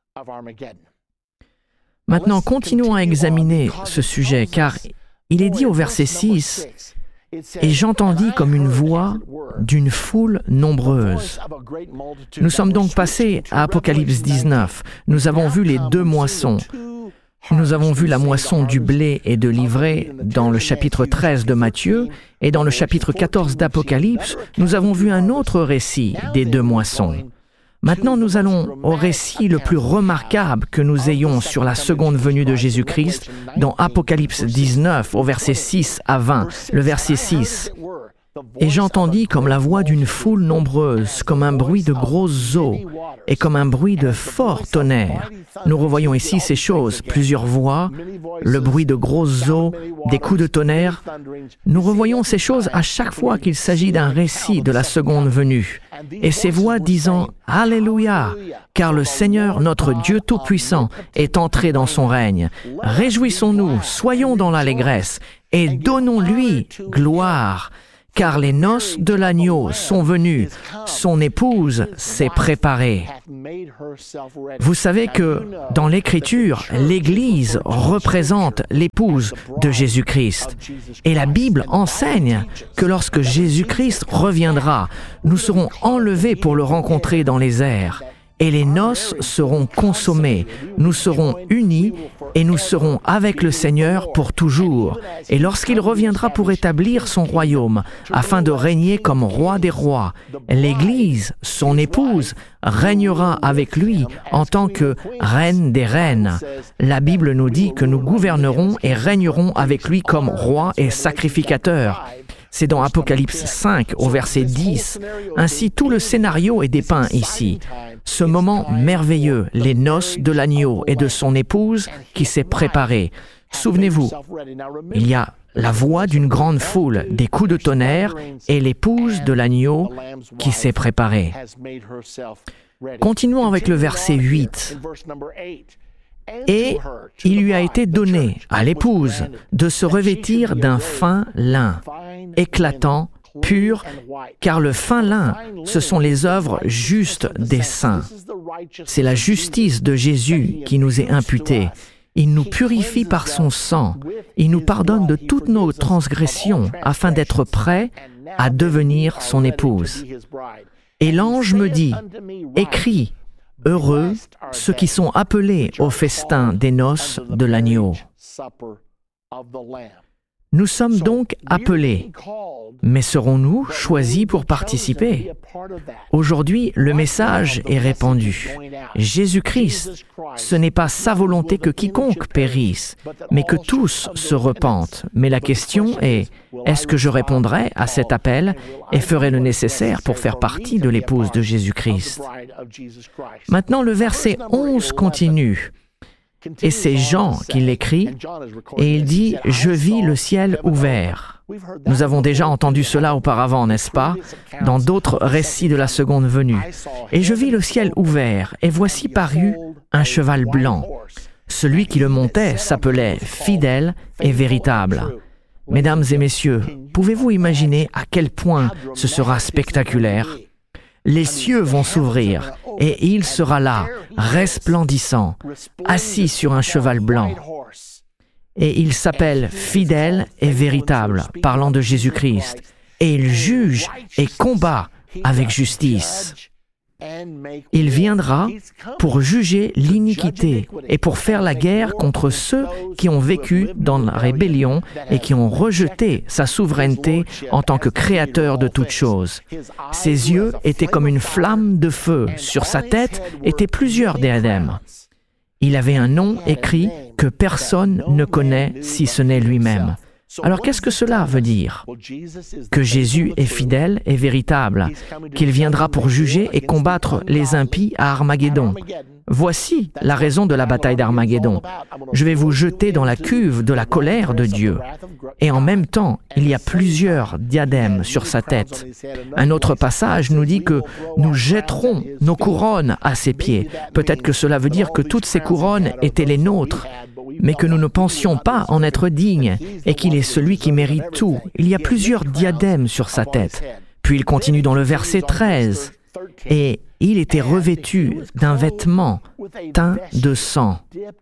Maintenant, continuons à examiner ce sujet, car il est dit au verset six, « Et j'entendis comme une voix d'une foule nombreuse. » Nous sommes donc passés à Apocalypse dix-neuf. Nous avons vu les deux moissons. Nous avons vu la moisson du blé et de l'ivraie dans le chapitre treize de Matthieu, et dans le chapitre quatorze d'Apocalypse, nous avons vu un autre récit des deux moissons. Maintenant, nous allons au récit le plus remarquable que nous ayons sur la seconde venue de Jésus-Christ dans Apocalypse dix-neuf, au verset six à vingt. Le verset six. Et j'entendis comme la voix d'une foule nombreuse, comme un bruit de grosses eaux et comme un bruit de fort tonnerre. Nous revoyons ici ces choses, plusieurs voix, le bruit de grosses eaux, des coups de tonnerre. Nous revoyons ces choses à chaque fois qu'il s'agit d'un récit de la seconde venue. Et ces voix disant « Alléluia !» car le Seigneur, notre Dieu Tout-Puissant, est entré dans son règne. Réjouissons-nous, soyons dans l'allégresse et donnons-lui gloire. Car les noces de l'agneau sont venues, son épouse s'est préparée. Vous savez que dans l'Écriture, l'Église représente l'épouse de Jésus-Christ. Et la Bible enseigne que lorsque Jésus-Christ reviendra, nous serons enlevés pour le rencontrer dans les airs. Et les noces seront consommées, nous serons unis et nous serons avec le Seigneur pour toujours. Et lorsqu'il reviendra pour établir son royaume, afin de régner comme roi des rois, l'Église, son épouse, régnera avec lui en tant que reine des reines. La Bible nous dit que nous gouvernerons et régnerons avec lui comme roi et sacrificateur. C'est dans Apocalypse cinq, au verset dix. Ainsi, tout le scénario est dépeint ici. Ce moment merveilleux, les noces de l'agneau et de son épouse qui s'est préparée. Souvenez-vous, il y a la voix d'une grande foule, des coups de tonnerre et l'épouse de l'agneau qui s'est préparée. Continuons avec le verset huit. Et il lui a été donné à l'épouse de se revêtir d'un fin lin, éclatant, pur, car le fin lin, ce sont les œuvres justes des saints. C'est la justice de Jésus qui nous est imputée. Il nous purifie par son sang. Il nous pardonne de toutes nos transgressions afin d'être prêts à devenir son épouse. Et l'ange me dit, « Écris, heureux ceux qui sont appelés au festin des noces de l'agneau. » Nous sommes donc appelés, mais serons-nous choisis pour participer? Aujourd'hui, le message est répandu. Jésus-Christ, ce n'est pas sa volonté que quiconque périsse, mais que tous se repentent. Mais la question est, est-ce que je répondrai à cet appel et ferai le nécessaire pour faire partie de l'épouse de Jésus-Christ? Maintenant, le verset onze continue. Et c'est Jean qui l'écrit, et il dit « Je vis le ciel ouvert ». Nous avons déjà entendu cela auparavant, n'est-ce pas, dans d'autres récits de la seconde venue. « Et je vis le ciel ouvert, et voici parut un cheval blanc. Celui qui le montait s'appelait Fidèle et Véritable. » Mesdames et messieurs, pouvez-vous imaginer à quel point ce sera spectaculaire? Les cieux vont s'ouvrir, et il sera là, resplendissant, assis sur un cheval blanc. Et il s'appelle Fidèle et Véritable, parlant de Jésus-Christ. Et il juge et combat avec justice. Il viendra pour juger l'iniquité et pour faire la guerre contre ceux qui ont vécu dans la rébellion et qui ont rejeté sa souveraineté en tant que créateur de toutes choses. Ses yeux étaient comme une flamme de feu. Sur sa tête étaient plusieurs diadèmes. Il avait un nom écrit que personne ne connaît si ce n'est lui-même. Alors qu'est-ce que cela veut dire? Que Jésus est fidèle et véritable, qu'il viendra pour juger et combattre les impies à Armageddon. Voici la raison de la bataille d'Armageddon. Je vais vous jeter dans la cuve de la colère de Dieu. Et en même temps, il y a plusieurs diadèmes sur sa tête. Un autre passage nous dit que nous jetterons nos couronnes à ses pieds. Peut-être que cela veut dire que toutes ces couronnes étaient les nôtres, mais que nous ne pensions pas en être dignes et qu'il est celui qui mérite tout. Il y a plusieurs diadèmes sur sa tête. Puis il continue dans le verset treize. Et il était revêtu d'un vêtement teint de sang.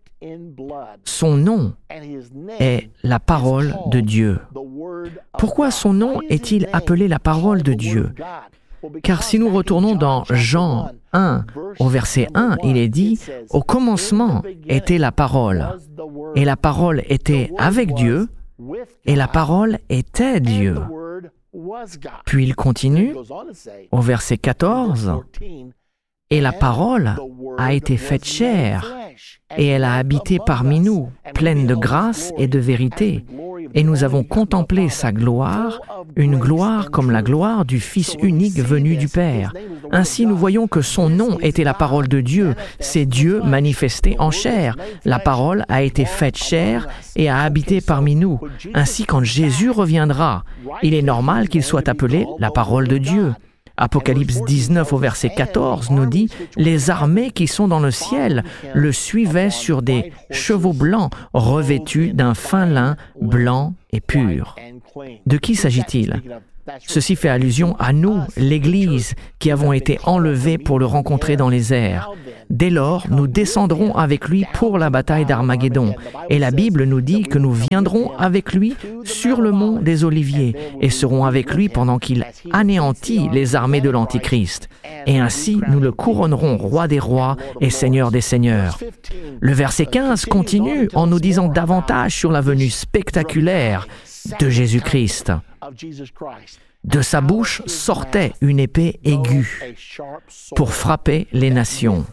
Son nom est la parole de Dieu. Pourquoi son nom est-il appelé la parole de Dieu? Car si nous retournons dans Jean un, au verset un, il est dit « Au commencement était la parole, et la parole était avec Dieu, et la parole était Dieu. » Puis il continue au verset quatorze, « Et la parole a été faite chair et elle a habité parmi nous, pleine de grâce et de vérité. Et nous avons contemplé sa gloire, une gloire comme la gloire du Fils unique venu du Père. Ainsi nous voyons que son nom était la parole de Dieu, c'est Dieu manifesté en chair. La parole a été faite chair et a habité parmi nous. Ainsi quand Jésus reviendra, il est normal qu'il soit appelé la parole de Dieu. Apocalypse dix-neuf au verset quatorze nous dit « Les armées qui sont dans le ciel le suivaient sur des chevaux blancs revêtus d'un fin lin blanc et pur. » De qui s'agit-il ? Ceci fait allusion à nous, l'Église, qui avons été enlevés pour le rencontrer dans les airs. Dès lors, nous descendrons avec lui pour la bataille d'Armageddon. Et la Bible nous dit que nous viendrons avec lui sur le mont des Oliviers et serons avec lui pendant qu'il anéantit les armées de l'Antichrist. Et ainsi, nous le couronnerons roi des rois et seigneur des seigneurs. Le verset quinze continue en nous disant davantage sur la venue spectaculaire de Jésus-Christ. De sa bouche sortait une épée aiguë pour frapper les nations.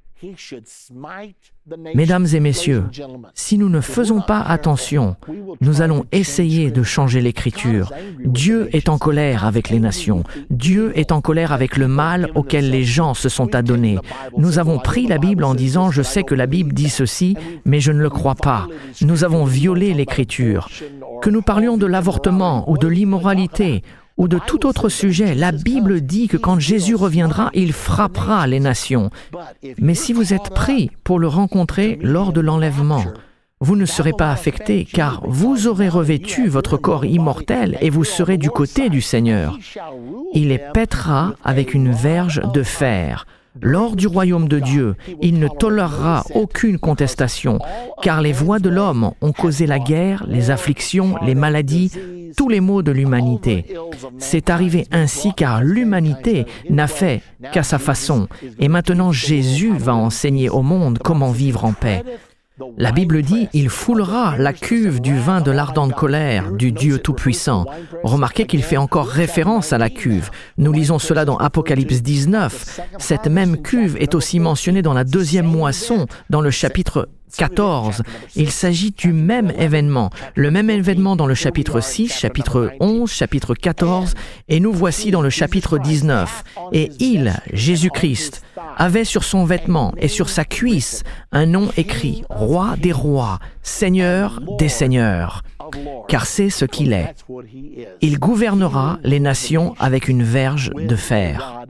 Mesdames et messieurs, si nous ne faisons pas attention, nous allons essayer de changer l'Écriture. Dieu est en colère avec les nations. Dieu est en colère avec le mal auquel les gens se sont adonnés. Nous avons pris la Bible en disant « Je sais que la Bible dit ceci, mais je ne le crois pas ». Nous avons violé l'Écriture. Que nous parlions de l'avortement ou de l'immoralité, ou de tout autre sujet, la Bible dit que quand Jésus reviendra, il frappera les nations. Mais si vous êtes pris pour le rencontrer lors de l'enlèvement, vous ne serez pas affectés, car vous aurez revêtu votre corps immortel et vous serez du côté du Seigneur. Il les pètera avec une verge de fer. Lors du royaume de Dieu, il ne tolérera aucune contestation, car les voies de l'homme ont causé la guerre, les afflictions, les maladies, tous les maux de l'humanité. C'est arrivé ainsi car l'humanité n'a fait qu'à sa façon, et maintenant Jésus va enseigner au monde comment vivre en paix. La Bible dit « Il foulera la cuve du vin de l'ardente colère du Dieu Tout-Puissant ». Remarquez qu'il fait encore référence à la cuve. Nous lisons cela dans Apocalypse dix-neuf. Cette même cuve est aussi mentionnée dans la deuxième moisson, dans le chapitre quatorze. Il s'agit du même événement, le même événement dans le chapitre six, chapitre onze, chapitre quatorze, et nous voici dans le chapitre dix-neuf. Et il, Jésus-Christ, avait sur son vêtement et sur sa cuisse un nom écrit « Roi des rois, Seigneur des seigneurs ». Car c'est ce qu'il est. Il gouvernera les nations avec une verge de fer.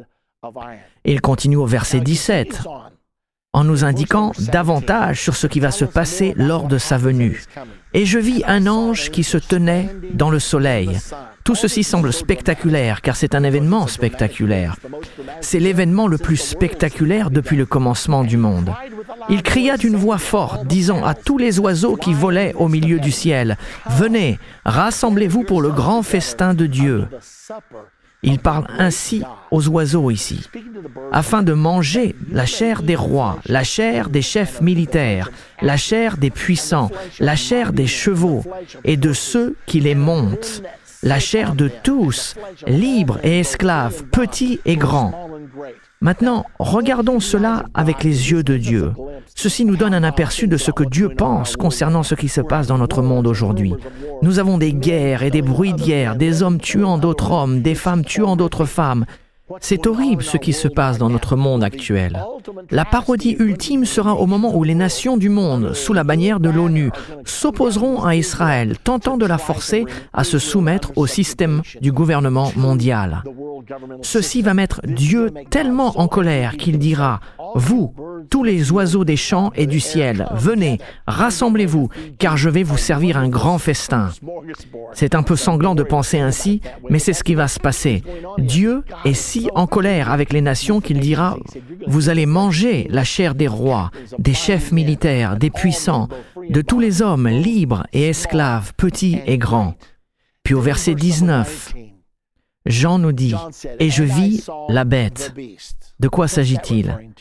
Il continue au verset dix-sept. En nous indiquant davantage sur ce qui va se passer lors de sa venue. « Et je vis un ange qui se tenait dans le soleil. » Tout ceci semble spectaculaire, car c'est un événement spectaculaire. C'est l'événement le plus spectaculaire depuis le commencement du monde. Il cria d'une voix forte, disant à tous les oiseaux qui volaient au milieu du ciel, « Venez, rassemblez-vous pour le grand festin de Dieu. » Il parle ainsi aux oiseaux ici, afin de manger la chair des rois, la chair des chefs militaires, la chair des puissants, la chair des chevaux et de ceux qui les montent, la chair de tous, libres et esclaves, petits et grands. Maintenant, regardons cela avec les yeux de Dieu. Ceci nous donne un aperçu de ce que Dieu pense concernant ce qui se passe dans notre monde aujourd'hui. Nous avons des guerres et des bruits de guerre, des hommes tuant d'autres hommes, des femmes tuant d'autres femmes. C'est horrible ce qui se passe dans notre monde actuel. La parodie ultime sera au moment où les nations du monde, sous la bannière de l'ONU, s'opposeront à Israël, tentant de la forcer à se soumettre au système du gouvernement mondial. Ceci va mettre Dieu tellement en colère qu'il dira « Vous, tous les oiseaux des champs et du ciel, venez, rassemblez-vous, car je vais vous servir un grand festin. » C'est un peu sanglant de penser ainsi, mais c'est ce qui va se passer. Dieu est si en colère avec les nations qu'il dira « Vous allez manger la chair des rois, des chefs militaires, des puissants, de tous les hommes libres et esclaves, petits et grands. » Puis au verset dix-neuf, Jean nous dit « Et je vis la bête. » De quoi s'agit-il?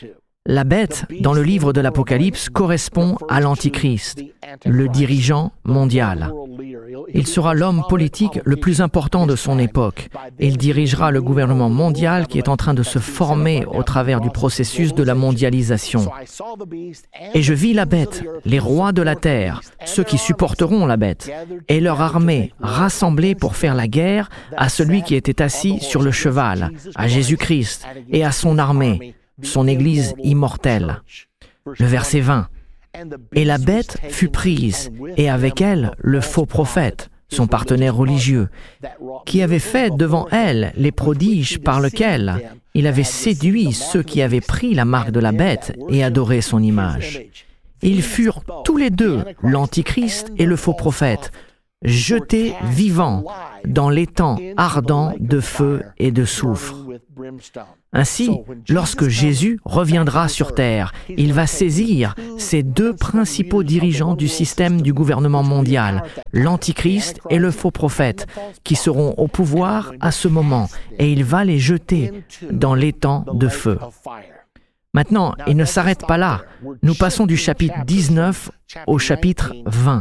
La bête, dans le livre de l'Apocalypse, correspond à l'Antichrist, le dirigeant mondial. Il sera l'homme politique le plus important de son époque. Il dirigera le gouvernement mondial qui est en train de se former au travers du processus de la mondialisation. Et je vis la bête, les rois de la terre, ceux qui supporteront la bête, et leur armée rassemblée pour faire la guerre à celui qui était assis sur le cheval, à Jésus-Christ et à son armée, son Église immortelle. Le verset vingt. Et la bête fut prise, et avec elle le faux prophète, son partenaire religieux, qui avait fait devant elle les prodiges par lesquels il avait séduit ceux qui avaient pris la marque de la bête et adoré son image. Ils furent tous les deux, l'Antichrist et le faux prophète, jetés vivants dans l'étang ardent de feu et de soufre. Ainsi, lorsque Jésus reviendra sur terre, il va saisir ces deux principaux dirigeants du système du gouvernement mondial, l'Antichrist et le faux prophète, qui seront au pouvoir à ce moment, et il va les jeter dans l'étang de feu. Maintenant, il ne s'arrête pas là. Nous passons du chapitre dix-neuf au chapitre vingt.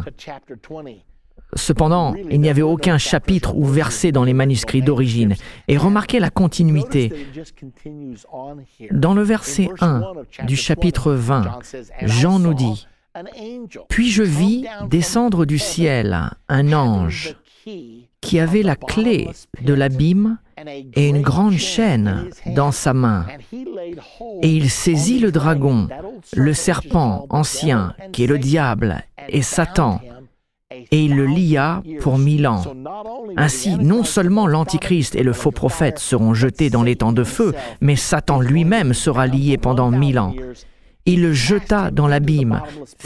Cependant, il n'y avait aucun chapitre ou verset dans les manuscrits d'origine. Et remarquez la continuité. Dans le verset un du chapitre vingt, Jean nous dit « Puis je vis descendre du ciel un ange qui avait la clé de l'abîme et une grande chaîne dans sa main. Et il saisit le dragon, le serpent ancien, qui est le diable et Satan, et il le lia pour mille ans. Ainsi, non seulement l'Antichrist et le faux prophète seront jetés dans l'étang de feu, mais Satan lui-même sera lié pendant mille ans. Il le jeta dans l'abîme,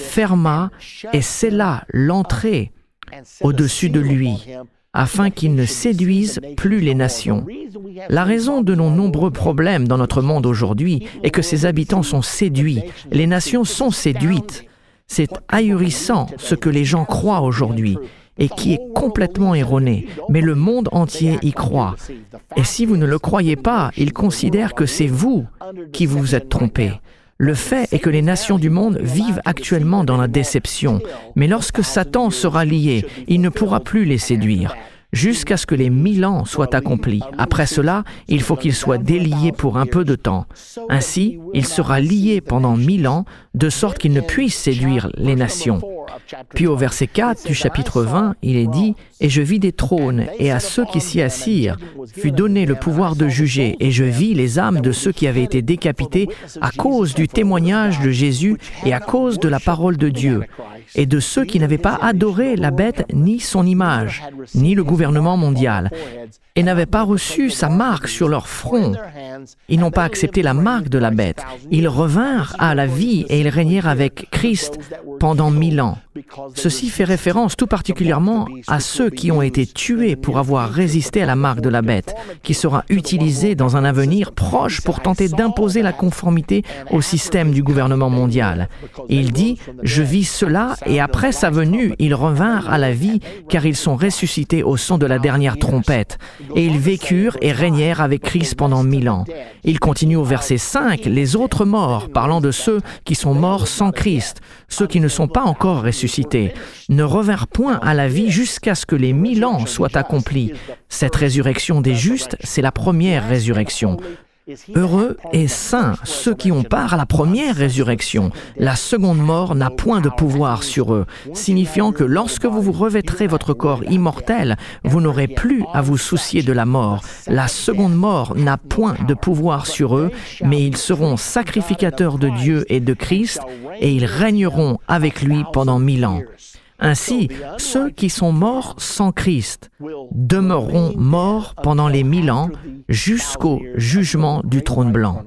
ferma et scella l'entrée au-dessus de lui, afin qu'il ne séduise plus les nations. La raison de nos nombreux problèmes dans notre monde aujourd'hui est que ses habitants sont séduits, les nations sont séduites. C'est ahurissant ce que les gens croient aujourd'hui et qui est complètement erroné, mais le monde entier y croit. Et si vous ne le croyez pas, ils considèrent que c'est vous qui vous êtes trompés. Le fait est que les nations du monde vivent actuellement dans la déception, mais lorsque Satan sera lié, il ne pourra plus les séduire, jusqu'à ce que les mille ans soient accomplis. Après cela, il faut qu'il soit délié pour un peu de temps. Ainsi, il sera lié pendant mille ans, de sorte qu'il ne puisse séduire les nations. Puis au verset quatre du chapitre vingt, il est dit « Et je vis des trônes, et à ceux qui s'y assirent fut donné le pouvoir de juger, et je vis les âmes de ceux qui avaient été décapités à cause du témoignage de Jésus et à cause de la parole de Dieu, et de ceux qui n'avaient pas adoré la bête ni son image, ni le gouvernement mondial, et n'avaient pas reçu sa marque sur leur front. Ils n'ont pas accepté la marque de la bête. Ils revinrent à la vie et ils régnèrent avec Christ pendant mille ans. Ceci fait référence tout particulièrement à ceux qui ont été tués pour avoir résisté à la marque de la bête, qui sera utilisée dans un avenir proche pour tenter d'imposer la conformité au système du gouvernement mondial. Et il dit « Je vis cela, et après sa venue, ils revinrent à la vie, car ils sont ressuscités au son de la dernière trompette. Et ils vécurent et régnèrent avec Christ pendant mille ans. » Il continue au verset cinq, « Les autres morts, parlant de ceux qui sont morts sans Christ, ceux qui ne sont pas encore ressuscités, ne revinrent point à la vie jusqu'à ce que les mille ans soient accomplis. » Cette résurrection des justes, c'est la première résurrection. Heureux et saints ceux qui ont part à la première résurrection. La seconde mort n'a point de pouvoir sur eux, signifiant que lorsque vous vous revêtrez votre corps immortel, vous n'aurez plus à vous soucier de la mort. La seconde mort n'a point de pouvoir sur eux, mais ils seront sacrificateurs de Dieu et de Christ, et ils régneront avec lui pendant mille ans. Ainsi, ceux qui sont morts sans Christ demeureront morts pendant les mille ans jusqu'au jugement du trône blanc.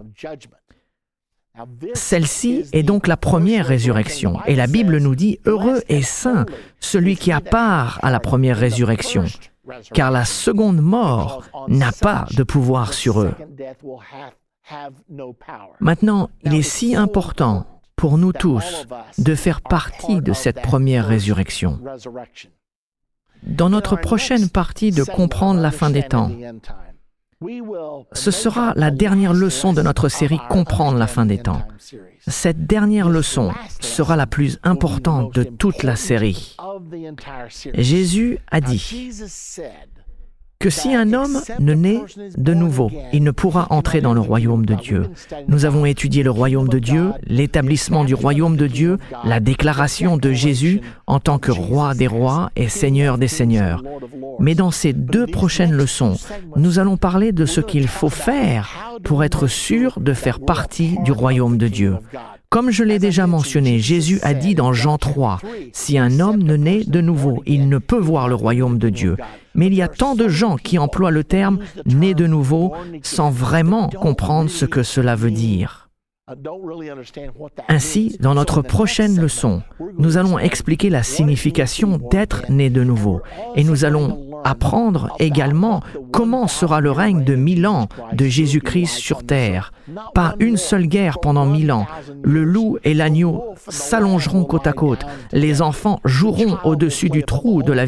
Celle-ci est donc la première résurrection, et la Bible nous dit « Heureux et saint celui qui a part à la première résurrection, car la seconde mort n'a pas de pouvoir sur eux. » Maintenant, il est si important pour nous tous de faire partie de cette première résurrection. Dans notre prochaine partie de Comprendre la fin des temps, Ce sera la dernière leçon de notre série Comprendre la fin des temps. Cette dernière leçon sera la plus importante de toute la série. Jésus a dit que si un homme ne naît de nouveau, il ne pourra entrer dans le royaume de Dieu. Nous avons étudié le royaume de Dieu, l'établissement du royaume de Dieu, la déclaration de Jésus en tant que roi des rois et seigneur des seigneurs. Mais dans ces deux prochaines leçons, nous allons parler de ce qu'il faut faire pour être sûr de faire partie du royaume de Dieu. Comme je l'ai déjà mentionné, Jésus a dit dans Jean trois, « Si un homme ne naît de nouveau, il ne peut voir le royaume de Dieu. » Mais il y a tant de gens qui emploient le terme « né de nouveau » sans vraiment comprendre ce que cela veut dire. Ainsi, dans notre prochaine leçon, nous allons expliquer la signification d'être né de nouveau et nous allons apprendre également comment sera le règne de mille ans de Jésus-Christ sur terre. Pas une seule guerre pendant mille ans. Le loup et l'agneau s'allongeront côte à côte. Les enfants joueront au-dessus du trou de la